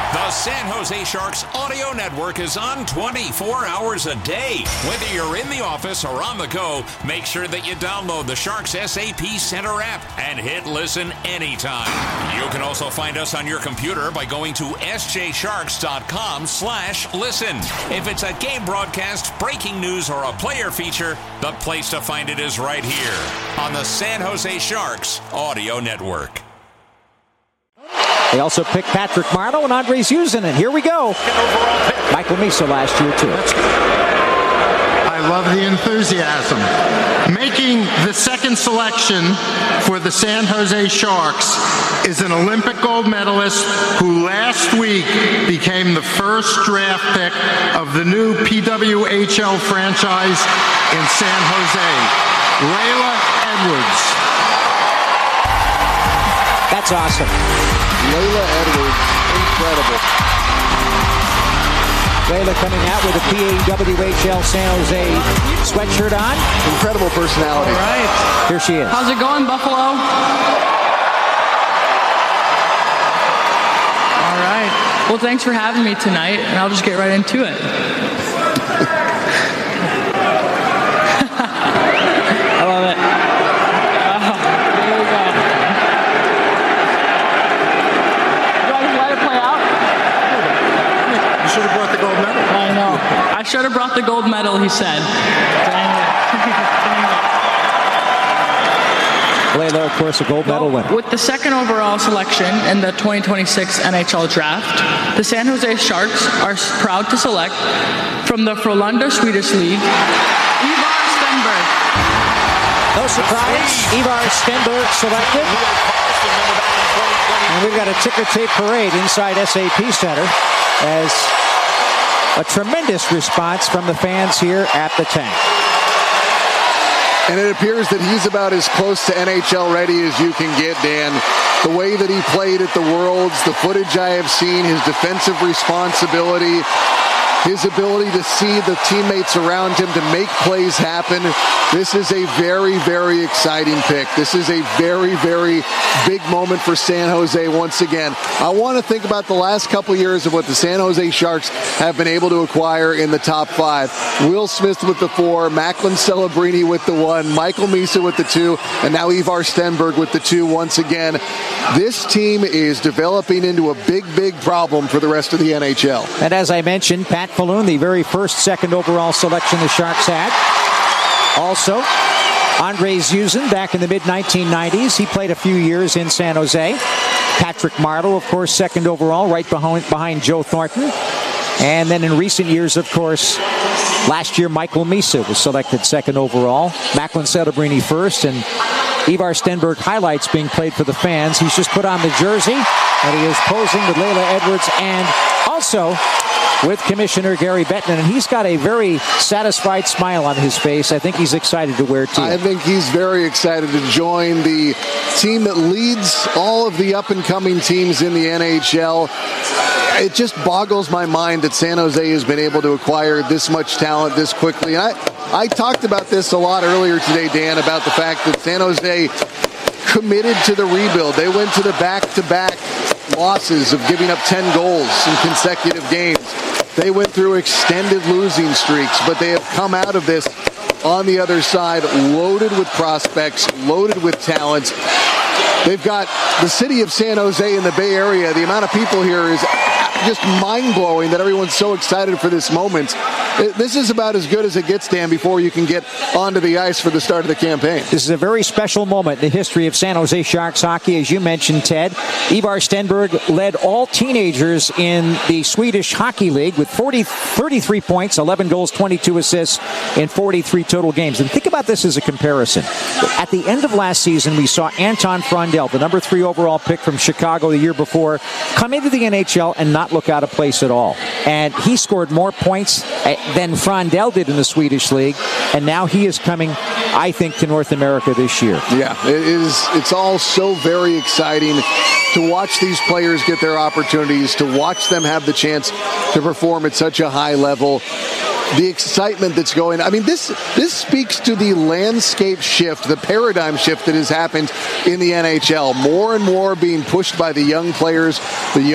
The San Jose Sharks audio network is on 24 hours a day. Whether you're in the office or on the go, make sure that you download the Sharks SAP Center app and hit listen anytime. You can also find us on your computer by going to sjsharks.com/listen. If it's a game broadcast, breaking news, or a player feature, the place to find it is right here on the San Jose Sharks audio network. They also picked Patrick Marleau and Andres Uzdin. Here we go. Michael Misa last year, too. I love the enthusiasm. Making the second selection for the San Jose Sharks is an Olympic gold medalist who last week became the first draft pick of the new PWHL franchise in San Jose, Layla Edwards. That's awesome. Layla Edwards, incredible. Layla coming out with a PAWHL San Jose sweatshirt on. Incredible personality. All right. Here she is. How's it going, Buffalo? All right. Well, thanks for having me tonight, and I'll just get right into it. I love it. I should have brought the gold medal, he said. Layla, of course, a gold medal winner. With the second overall selection in the 2026 NHL Draft, the San Jose Sharks are proud to select from the Frölunda Swedish League, Ivar Stenberg. No surprise, Ivar Stenberg selected. And we've got a ticker tape parade inside SAP Center as a tremendous response from the fans here at the tank. And it appears that he's about as close to NHL ready as you can get, Dan. The way that he played at the Worlds, the footage I have seen, his defensive responsibility, his ability to see the teammates around him to make plays happen. This is a very, very exciting pick. This is a very, very big moment for San Jose once again. I want to think about the last couple years of what the San Jose Sharks have been able to acquire in the top five. Will Smith with the 4, Macklin Celebrini with the 1, Michael Misa with the 2, and now Ivar Stenberg with the 2 once again. This team is developing into a big, big problem for the rest of the NHL. And as I mentioned, Pat Falloon, the very first second overall selection the Sharks had. Also, Andres Uzdin back in the mid-1990s. He played a few years in San Jose. Patrick Marleau, of course, second overall, right behind Joe Thornton. And then in recent years, of course, last year, Michael Misa was selected second overall. Macklin Celebrini first, and Ivar Stenberg highlights being played for the fans. He's just put on the jersey, and he is posing with Layla Edwards and also with Commissioner Gary Bettman, and he's got a very satisfied smile on his face. I think he's excited to wear team. I think he's very excited to join the team that leads all of the up-and-coming teams in the NHL. It just boggles my mind that San Jose has been able to acquire this much talent this quickly. And I talked about this a lot earlier today, Dan, about the fact that San Jose committed to the rebuild. They went to the back-to-back losses of giving up 10 goals in consecutive games. They went through extended losing streaks, but they have come out of this on the other side loaded with prospects, loaded with talent. They've got the city of San Jose in the Bay Area. The amount of people here is just mind-blowing that everyone's so excited for this moment. This is about as good as it gets, Dan, before you can get onto the ice for the start of the campaign. This is a very special moment in the history of San Jose Sharks hockey, as you mentioned, Ted. Ivar Stenberg led all teenagers in the Swedish Hockey League with 33 points, 11 goals, 22 assists in 43 total games. And think about this as a comparison. At the end of last season, we saw Anton Frondell, the number 3 overall pick from Chicago the year before, come into the NHL and not look out of place at all. And he scored more points than Frondell did in the Swedish League, and now he is coming, I think, to North America this year. Yeah, it's all so very exciting to watch these players get their opportunities, to watch them have the chance to perform at such a high level. The excitement that's going, I mean, this speaks to the landscape shift, the paradigm shift that has happened in the NHL. More and more being pushed by the young players, the young